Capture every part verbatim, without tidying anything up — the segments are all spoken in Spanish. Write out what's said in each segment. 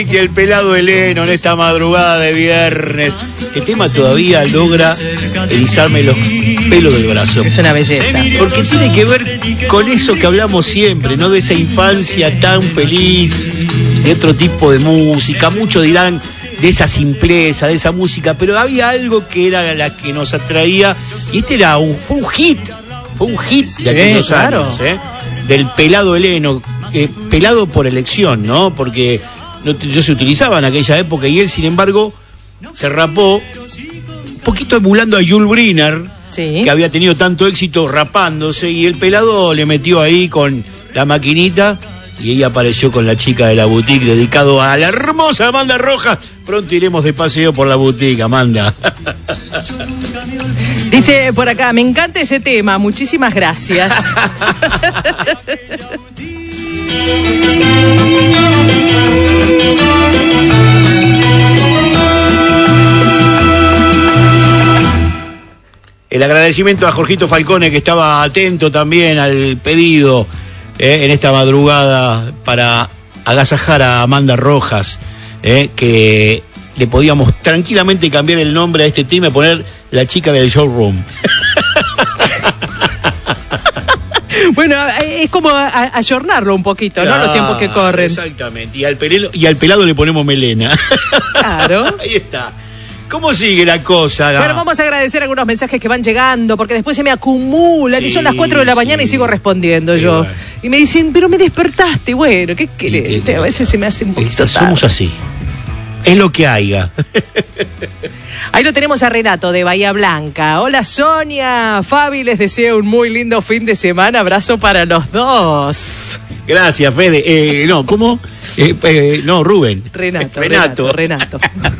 Y el pelado Heleno en esta madrugada de viernes. Este tema todavía logra erizarme los pelos del brazo. Es una belleza. Porque tiene que ver con eso que hablamos siempre, ¿no? De esa infancia tan feliz, de otro tipo de música. Muchos dirán de esa simpleza, de esa música, pero había algo que era la que nos atraía. Y este era un, fue un hit. Fue un hit de aquellos sí, claro. años, ¿eh? Del pelado Heleno. Eh, pelado por elección, ¿no? Porque no, no se utilizaba en aquella época y él, sin embargo, se rapó un poquito emulando a Jules Briner, sí, que había tenido tanto éxito rapándose, y el pelado le metió ahí con la maquinita y ella apareció con la chica de la boutique, dedicado a la hermosa Amanda Rojas. Pronto iremos de paseo por la boutique, Amanda. Dice por acá, me encanta ese tema, muchísimas gracias. El agradecimiento a Jorgito Falcone, que estaba atento también al pedido eh, en esta madrugada para agasajar a Amanda Rojas, eh, que le podíamos tranquilamente cambiar el nombre a este tema y poner la chica del showroom. Bueno, es como ayornarlo un poquito, claro, ¿no? Los tiempos que corren. Exactamente. Y al, pelelo, y al pelado le ponemos melena. Claro. Ahí está. ¿Cómo sigue la cosa? Bueno, vamos a agradecer algunos mensajes que van llegando, porque después se me acumulan, sí, y son las cuatro de la mañana, sí, y sigo respondiendo yo. Bueno. Y me dicen, pero me despertaste. Bueno, ¿qué querés? A veces se me hace un poquito tarde. Somos así. Es lo que haya. Ahí lo tenemos a Renato de Bahía Blanca. Hola Sonia, Fabi, les deseo un muy lindo fin de semana. Abrazo para los dos. Gracias, Fede. Eh, no, ¿cómo? Eh, eh, no, Rubén. Renato. Renato. Renato. Renato.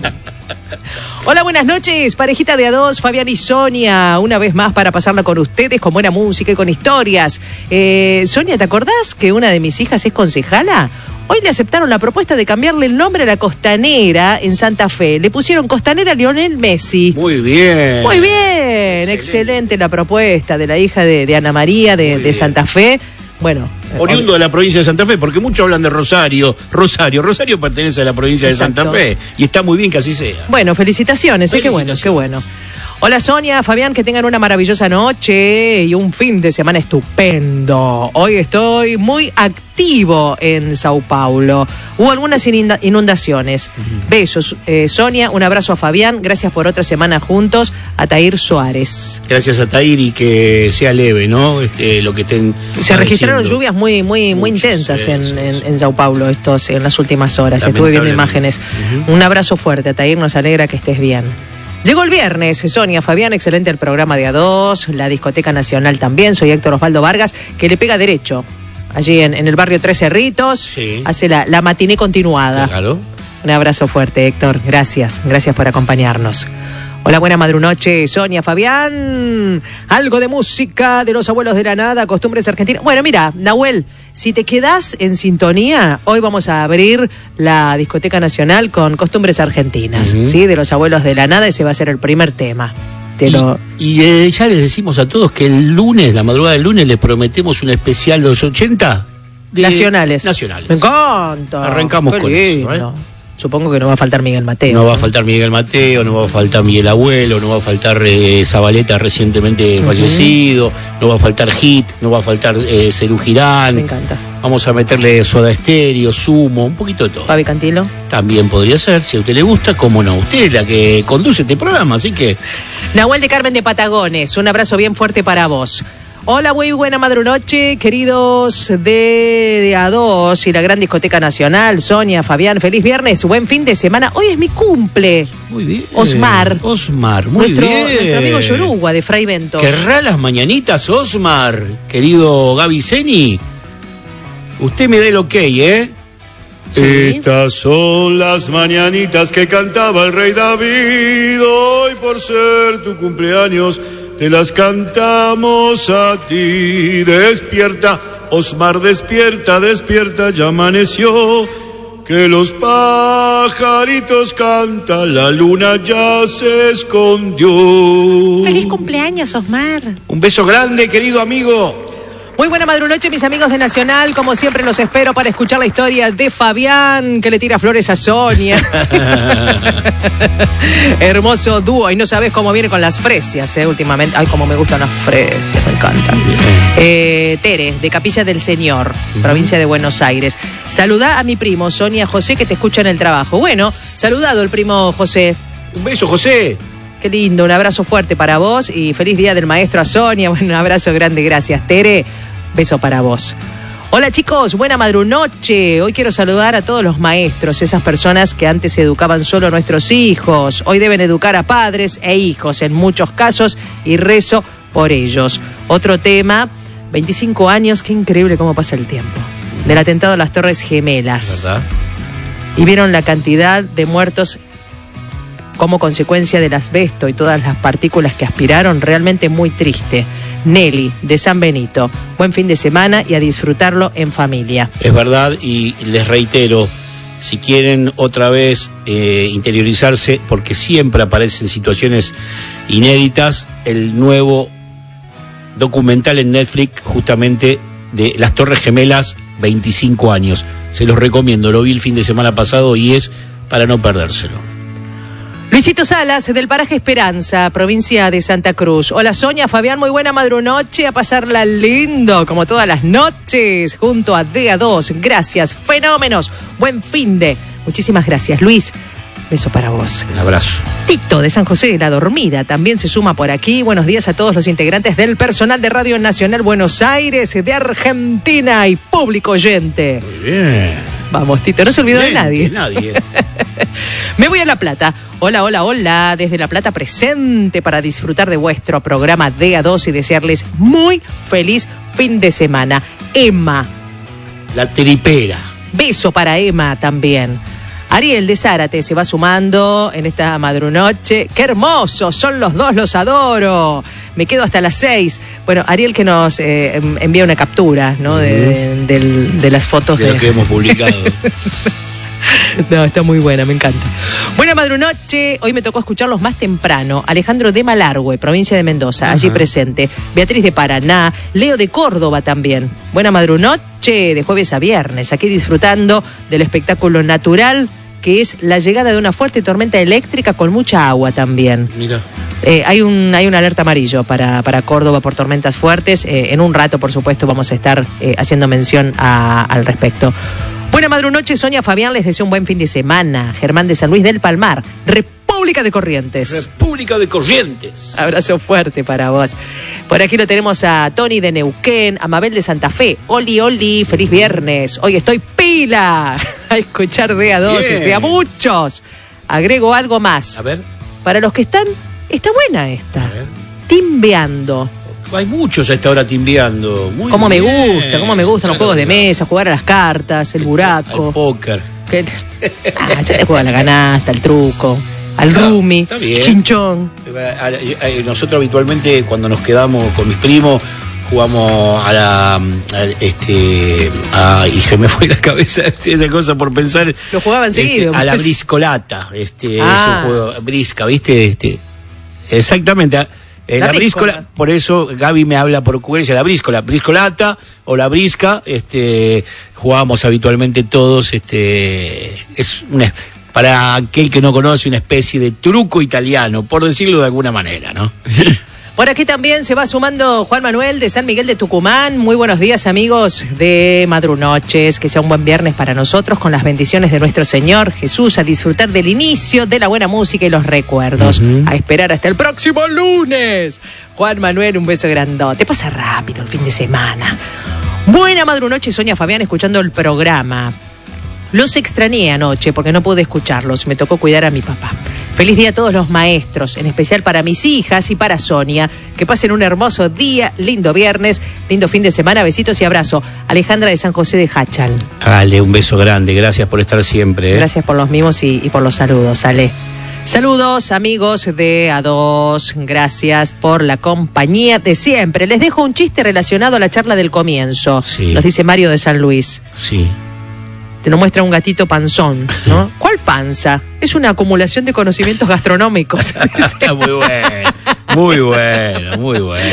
Hola, buenas noches, parejita de a dos, Fabián y Sonia, una vez más para pasarla con ustedes con buena música y con historias. Eh, Sonia, ¿te acordás que una de mis hijas es concejala? Hoy le aceptaron la propuesta de cambiarle el nombre a la Costanera en Santa Fe. Le pusieron Costanera Lionel Messi. Muy bien. Muy bien. Excelente, Excelente la propuesta de la hija de, de Ana María de, de Santa Fe. Bueno. Oriundo de la provincia de Santa Fe, porque muchos hablan de Rosario. Rosario, Rosario pertenece a la provincia Exacto. de Santa Fe. Y está muy bien que así sea. Bueno, felicitaciones, felicitaciones. ¿eh? Qué bueno, qué bueno. Hola Sonia, Fabián, que tengan una maravillosa noche y un fin de semana estupendo. Hoy estoy muy activo en Sao Paulo. Hubo algunas inundaciones. Uh-huh. Besos, eh, Sonia, un abrazo a Fabián. Gracias por otra semana juntos. A Tair Suárez. Gracias a Tair y que sea leve, ¿no? Este, lo que ten, Se registraron lluvias muy, muy, muy Muchos, intensas sí, en, sí, en, en Sao Paulo estos, en las últimas horas. Estuve viendo imágenes. Uh-huh. Un abrazo fuerte, Tair. Nos alegra que estés bien. Llegó el viernes, Sonia, Fabián, excelente el programa de A dos, la Discoteca Nacional también. Soy Héctor Osvaldo Vargas, que le pega derecho. Allí en, en el barrio Tres Cerritos, sí. hace la, la matiné continuada. Claro. Un abrazo fuerte, Héctor. Gracias, gracias por acompañarnos. Hola, buena madrunoche, Sonia, Fabián. Algo de música de los abuelos de la nada, costumbres argentinas. Bueno, mira, Nahuel, si te quedás en sintonía, hoy vamos a abrir la Discoteca Nacional con costumbres argentinas, uh-huh. ¿sí? De los abuelos de la nada, ese va a ser el primer tema. Te y lo... y eh, ya les decimos a todos que el lunes, la madrugada del lunes, les prometemos un especial de los ochenta. De... Nacionales. Nacionales. Me encanta. Arrancamos Qué con lindo. eso, ¿eh? Supongo que no va a faltar Miguel Mateo. No va a faltar Miguel Mateo, no va a faltar Miguel Abuelo, no va a faltar eh, Zabaleta recientemente uh-huh. fallecido, no va a faltar Hit, no va a faltar eh, Cerú Girán. Me encanta. Vamos a meterle Soda Stereo, Sumo, un poquito de todo. Fabi Cantilo. También podría ser, si a usted le gusta, cómo no. Usted es la que conduce este programa, así que... Nahuel de Carmen de Patagones, un abrazo bien fuerte para vos. Hola, muy buena madrunoche, queridos de, de A dos y la Gran Discoteca Nacional. Sonia, Fabián, feliz viernes, buen fin de semana. Hoy es mi cumple. Muy bien. Osmar. Osmar, muy nuestro, bien. Nuestro amigo Yoruba de Fray Bentos. ¿Querrá las mañanitas, Osmar? Querido Gaby Zeni. Usted me da el ok, ¿eh? Sí. Estas son las mañanitas que cantaba el rey David. Hoy por ser tu cumpleaños te las cantamos a ti. Despierta, Osmar, despierta, despierta, ya amaneció. Que los pajaritos cantan, la luna ya se escondió. ¡Feliz cumpleaños, Osmar! Un beso grande, querido amigo. Muy buena madrunoche, mis amigos de Nacional. Como siempre los espero para escuchar la historia de Fabián, que le tira flores a Sonia. Hermoso dúo. Y no sabes cómo viene con las fresias, eh, últimamente. Ay, cómo me gustan las fresias, me encantan. Eh, Tere, de Capilla del Señor, uh-huh. provincia de Buenos Aires. Saludá a mi primo, Sonia José, que te escucha en el trabajo. Bueno, saludado el primo José. Un beso, José. Qué lindo, un abrazo fuerte para vos y feliz día del maestro a Sonia. Bueno, un abrazo grande, gracias, Tere. Beso para vos. Hola chicos, buena madrunoche. Hoy quiero saludar a todos los maestros, esas personas que antes educaban solo a nuestros hijos. Hoy deben educar a padres e hijos en muchos casos y rezo por ellos. Otro tema, veinticinco años, qué increíble cómo pasa el tiempo. Del atentado a las Torres Gemelas. ¿Verdad? Y vieron la cantidad de muertos como consecuencia del asbesto y todas las partículas que aspiraron, realmente muy triste. Nelly, de San Benito. Buen fin de semana y a disfrutarlo en familia. Es verdad, y les reitero, si quieren otra vez eh, interiorizarse, porque siempre aparecen situaciones inéditas, el nuevo documental en Netflix, justamente de las Torres Gemelas, veinticinco años. Se los recomiendo, lo vi el fin de semana pasado y es para no perdérselo. Luisito Salas, del paraje Esperanza, provincia de Santa Cruz. Hola Sonia, Fabián, muy buena madrunoche, a pasarla lindo, como todas las noches, junto a D A dos. Gracias, fenómenos, buen fin de. Muchísimas gracias, Luis. Beso para vos. Un abrazo. Tito, de San José de la Dormida, también se suma por aquí. Buenos días a todos los integrantes del personal de Radio Nacional Buenos Aires, de Argentina y público oyente. Muy bien. Vamos, Tito, no se olvidó de nadie. nadie. Me voy a La Plata. Hola, hola, hola. Desde La Plata presente para disfrutar de vuestro programa D A dos y desearles muy feliz fin de semana. Emma. La tripera. Beso para Emma también. Ariel de Zárate se va sumando en esta madrunoche. ¡Qué hermosos! Son los dos, los adoro. Me quedo hasta las seis. Bueno, Ariel que nos eh, envía una captura, ¿no? De, uh-huh. de, de, de las fotos de, de lo que hemos publicado. No, está muy buena, me encanta. Buena madrunoche, hoy me tocó escucharlos más temprano. Alejandro de Malargüe, provincia de Mendoza, uh-huh. allí presente. Beatriz de Paraná, Leo de Córdoba también. Buena madrunoche, de jueves a viernes, aquí disfrutando del espectáculo natural que es la llegada de una fuerte tormenta eléctrica con mucha agua también. Mira. Eh, hay un hay un alerta amarillo para, para Córdoba por tormentas fuertes. Eh, en un rato, por supuesto, vamos a estar eh, haciendo mención a, al respecto. Buena madrunoche, Sonia, Fabián, les deseo un buen fin de semana. Germán de San Luis del Palmar, República de Corrientes. República de Corrientes. Abrazo fuerte para vos. Por aquí lo tenemos a Tony de Neuquén, a Mabel de Santa Fe. Oli, oli, feliz viernes. Hoy estoy pila a escuchar D A dos, de a muchos. Agrego algo más. A ver. Para los que están, está buena esta. A ver. Timbeando. Hay muchos a esta hora timbeando. Muy cómo bien. me gusta, cómo me gustan los juegos de mesa, jugar a las cartas, el buraco. El póker. Que, ah, ya te juega la canasta, el truco, al no, rumi, está bien. Chinchón. Nosotros habitualmente cuando nos quedamos con mis primos jugamos a la a, este a, y se me fue la cabeza esa cosa por pensar. Lo jugaban este, seguido. A la briscolata, este ah. es un juego brisca, ¿viste? Este exactamente. Eh, la, la bríscola, bríscola, por eso Gaby me habla por ocurrencia, la bríscola, briscolata o la brisca, este, jugábamos habitualmente todos, este, es una, para aquel que no conoce, una especie de truco italiano, por decirlo de alguna manera, ¿no? Por aquí también se va sumando Juan Manuel de San Miguel de Tucumán. Muy buenos días, amigos de Madrunoches. Que sea un buen viernes para nosotros con las bendiciones de nuestro Señor Jesús. A disfrutar del inicio de la buena música y los recuerdos. Uh-huh. A esperar hasta el próximo lunes. Juan Manuel, un beso grandote. Pasa rápido el fin de semana. Buena madrunoche, Sonia, Fabián, escuchando el programa. Los extrañé anoche porque no pude escucharlos. Me tocó cuidar a mi papá. Feliz día a todos los maestros, en especial para mis hijas y para Sonia. Que pasen un hermoso día, lindo viernes, lindo fin de semana. Besitos y abrazo. Alejandra de San José de Hachal. Ale, un beso grande. Gracias por estar siempre. ¿eh? Gracias por los mimos y, y por los saludos, Ale. Saludos, amigos de A dos. Gracias por la compañía de siempre. Les dejo un chiste relacionado a la charla del comienzo. Sí. Nos dice Mario de San Luis. Sí. Te lo muestra un gatito panzón, ¿no? ¿Cuál panza? Es una acumulación de conocimientos gastronómicos. Muy bueno, muy bueno, muy bueno.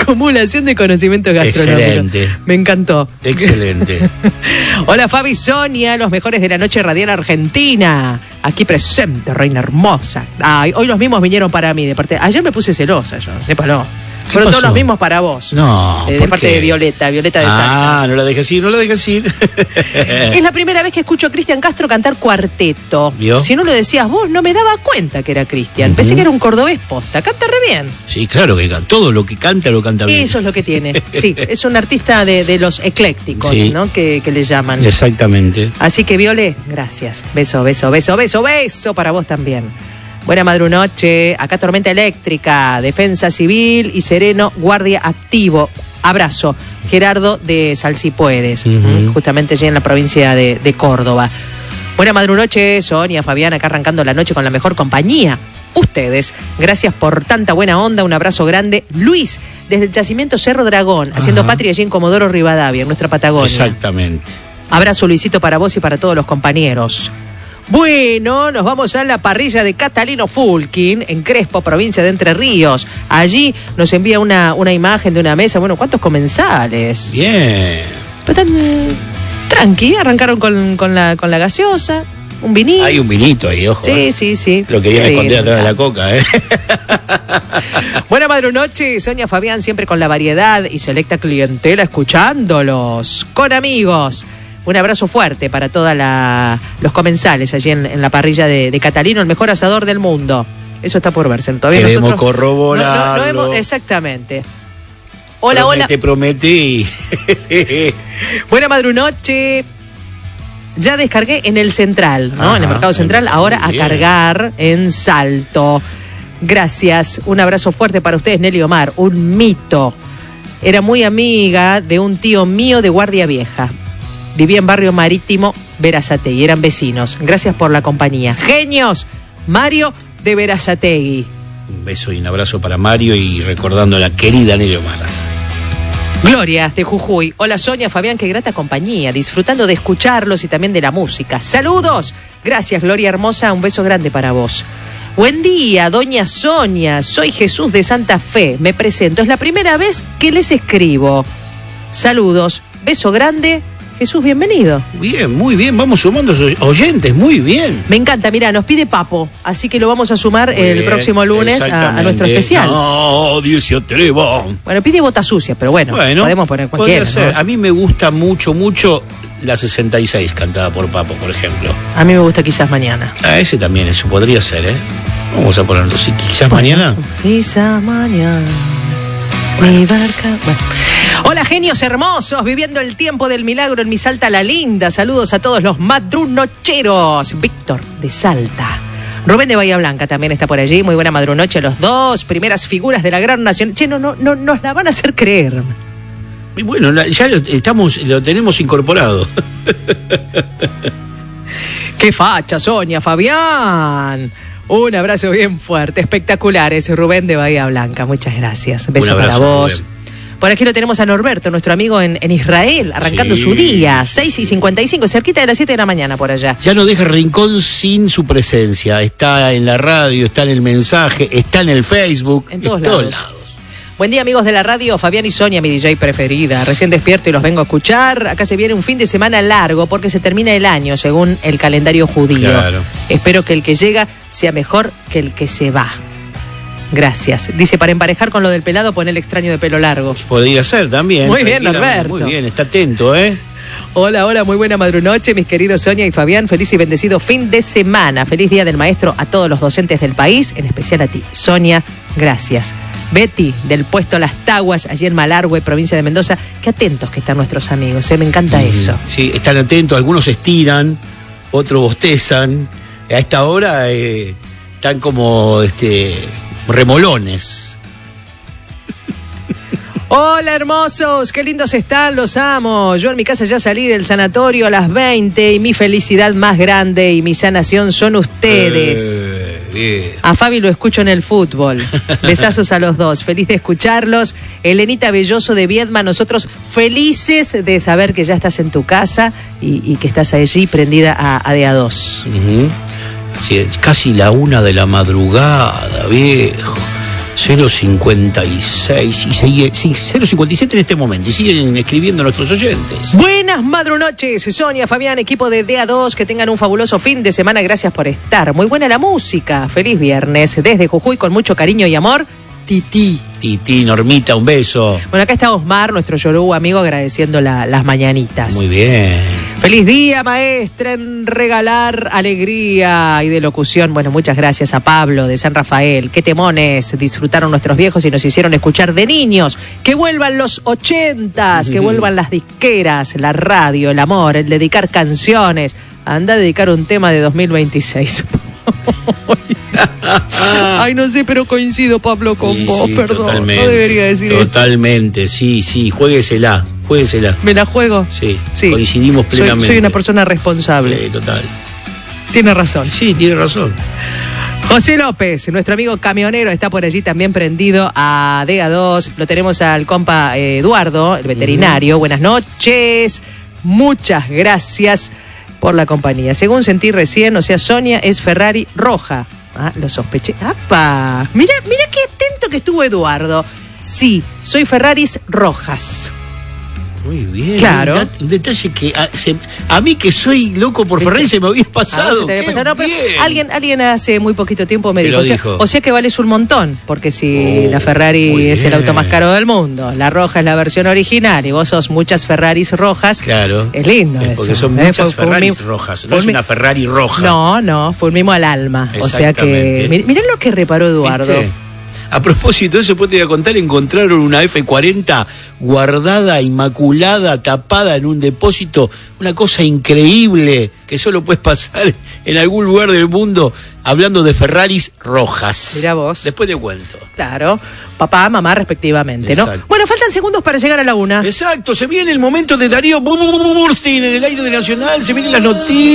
Acumulación de conocimientos gastronómicos. Excelente. Me encantó. Excelente. Hola Fabi, Sonia, los mejores de la noche radial argentina. Aquí presente, reina hermosa. Ay, hoy los mismos vinieron para mí de parte. Ayer me puse celosa yo, sépalo. Fueron pasó? todos los mismos para vos. No. Eh, de ¿por parte qué? de Violeta, Violeta de Ah, Salta. no la dejes ir, no la dejes ir. Es la primera vez que escucho a Cristian Castro cantar cuarteto. ¿Vio? Si no lo decías vos, no me daba cuenta que era Cristian. Uh-huh. Pensé que era un cordobés posta. Canta re bien. Sí, claro que can- todo lo que canta lo canta bien. Eso es lo que tiene. Sí, es un artista de, de los eclécticos, Sí. ¿no? Que, que le llaman. Exactamente. Así que, Viole, gracias. Beso, beso, beso, beso, beso para vos también. Buena madrunoche. Acá tormenta eléctrica, defensa civil y sereno, guardia activo. Abrazo. Gerardo de Salsipuedes, Uh-huh. justamente allí en la provincia de, de Córdoba. Buena madrunoche, Sonia, Fabián, acá arrancando la noche con la mejor compañía. Ustedes, gracias por tanta buena onda, un abrazo grande. Luis, desde el yacimiento Cerro Dragón, haciendo Ajá. patria allí en Comodoro Rivadavia, en nuestra Patagonia. Exactamente. Abrazo, Luisito, para vos y para todos los compañeros. Bueno, nos vamos a la parrilla de Catalino Fulkin, en Crespo, provincia de Entre Ríos. Allí nos envía una, una imagen de una mesa. Bueno, ¿cuántos comensales? Bien. Pero tan tranqui, arrancaron con, con, la, con la gaseosa, un vinito. Hay un vinito ahí, ojo. Sí, eh. sí, sí. Lo querían Sí, esconder atrás de la claro. coca, ¿eh? Buena madrunoche, Sonia Fabián, siempre con la variedad y selecta clientela escuchándolos, con amigos. Un abrazo fuerte para todos los comensales allí en, en la parrilla de, de Catalino, el mejor asador del mundo. Eso está por verse. Todavía Queremos nosotros corroborarlo. no- no- no hemos- exactamente. Hola, Promete, hola. prometí. Buena madrunoche. Ya descargué en el Central, ¿no? Ajá, en el Mercado Central. muy Ahora a bien. cargar en Salto. Gracias. Un abrazo fuerte para ustedes, Nelly Omar. Un mito. Era muy amiga de un tío mío de Guardia Vieja. Vivía en Barrio Marítimo, Berazategui. Eran vecinos. Gracias por la compañía. Genios. Mario de Berazategui. Un beso y un abrazo para Mario y recordando a la querida Nelly Omar. Gloria de Jujuy. Hola Sonia, Fabián, qué grata compañía. Disfrutando de escucharlos y también de la música. Saludos. Gracias, Gloria hermosa. Un beso grande para vos. Buen día, doña Sonia. Soy Jesús de Santa Fe. Me presento. Es la primera vez que les escribo. Saludos. Beso grande. Jesús, bienvenido. Bien, muy bien. Vamos sumando oyentes, muy bien. Me encanta, mira, nos pide Papo, así que lo vamos a sumar Muy el bien, próximo lunes a, a exactamente. nuestro especial. Nadie se atreva. Bueno, pide bota sucia, pero bueno, Bueno, podemos poner podría cualquiera. ser. ¿no? A mí me gusta mucho, mucho la sesenta y seis cantada por Papo, por ejemplo. A mí me gusta quizás mañana. Ah, ese también, eso podría ser, ¿eh? Vamos a ponerlo. Sí, quizás mañana. Quizás mañana. Mi barca. Bueno. Hola, genios hermosos, viviendo el tiempo del milagro en mi Salta la Linda. Saludos a todos los madrunocheros. Víctor de Salta. Rubén de Bahía Blanca también está por allí. Muy buena madrunoche a los dos. Primeras figuras de la gran nación. Che, no, no, no nos la van a hacer creer. Y bueno, la- ya lo, estamos, lo tenemos incorporado. ¡Qué facha, Sonia, Fabián! Un abrazo bien fuerte, espectaculares, Rubén de Bahía Blanca. Muchas gracias. Beso Un abrazo, para vos. Rubén. Por aquí lo tenemos a Norberto, nuestro amigo en, en Israel, arrancando Sí, su día. sí, seis y cincuenta y cinco, cerquita de las siete de la mañana por allá. Ya no deja Rincón sin su presencia. Está en la radio, está en el mensaje, está en el Facebook. En todos lados. Buen día, amigos de la radio. Fabián y Sonia, mi D J preferida. Recién despierto y los vengo a escuchar. Acá se viene un fin de semana largo porque se termina el año según el calendario judío. Claro. Espero que el que llega sea mejor que el que se va. Gracias. Dice, para emparejar con lo del pelado, pon el extraño de pelo largo. Podría ser también. Muy bien, tranquilamente. Norberto. Muy bien, está atento, ¿eh? Hola, hola, muy buena madrunoche, mis queridos Sonia y Fabián. Feliz y bendecido fin de semana. Feliz Día del Maestro a todos los docentes del país, en especial a ti. Sonia, gracias. Betty, del puesto Las Taguas, allí en Malargüe, provincia de Mendoza. Qué atentos que están nuestros amigos, ¿eh? Me encanta eso. Sí, están atentos, algunos estiran, otros bostezan. A esta hora eh, están como este remolones. Hola, hermosos, qué lindos están, los amo. Yo en mi casa ya salí del sanatorio a las veinte y mi felicidad más grande y mi sanación son ustedes. Eh, bien. A Fabi lo escucho en el fútbol. Besazos a los dos. Feliz de escucharlos. Elenita Belloso de Viedma, nosotros felices de saber que ya estás en tu casa y, y que estás allí prendida a, a de a dos. Ujú. Así es, casi la una de la madrugada, viejo. cero cincuenta y seis y sigue, sí, cero cincuenta y siete en este momento y siguen escribiendo nuestros oyentes. Buenas madrunoches, Sonia, Fabián, equipo de D A dos, que tengan un fabuloso fin de semana, gracias por estar. Muy buena la música, feliz viernes, desde Jujuy con mucho cariño y amor, Titi. Titi, Normita, un beso. Bueno, acá está Osmar, nuestro Yoruba amigo, agradeciendo la, las mañanitas. Muy bien. Feliz día, maestra, en regalar alegría y de locución. Bueno, muchas gracias a Pablo de San Rafael. Qué temones disfrutaron nuestros viejos y nos hicieron escuchar de niños. Que vuelvan los ochentas, que vuelvan las disqueras, la radio, el amor, el dedicar canciones. Anda a dedicar un tema de dos mil veintiséis. Ay, no sé, pero coincido, Pablo, con sí, vos, sí, perdón. Totalmente, no debería decir Totalmente, esto. sí, sí, juéguesela, juéguesela. ¿Me la juego? Sí, sí. Coincidimos plenamente. Soy, soy una persona responsable. Sí, total. Tiene razón. Sí, tiene razón. José López, nuestro amigo camionero, está por allí también prendido a D A dos. Lo tenemos al compa eh, Eduardo, el veterinario. Uh-huh. Buenas noches. Muchas gracias por la compañía. Según sentí recién, o sea, Sonia es Ferrari roja. Ah, lo sospeché. ¡Apa! Mira, mira qué atento que estuvo Eduardo. Sí, soy Ferraris rojas. Muy bien. Claro. Un, un detalle que a, se, a mí que soy loco por Ferrari se me había pasado. Había pasado. No, pero alguien, alguien hace muy poquito tiempo me dijo, o sea, dijo. O sea que vales un montón, porque si oh, la Ferrari es el auto más caro del mundo, la roja es la versión original y vos sos muchas Ferraris rojas. Claro. Es lindo es porque eso. son muchas eh, fue, Ferraris fue rojas. No es una Ferrari roja. No, no, fue un mimo al alma. O sea que. Mirá lo que reparó Eduardo. ¿Viste? A propósito de eso, pues te voy a contar, encontraron una F cuarenta guardada, inmaculada, tapada en un depósito, una cosa increíble que solo puedes pasar en algún lugar del mundo, hablando de Ferraris rojas. Mirá vos. Después te cuento. Claro, papá, mamá respectivamente, ¿no? Exacto. Bueno, faltan segundos para llegar a la una. Exacto, se viene el momento de Darío Burstein en el aire de Nacional, se vienen las noticias.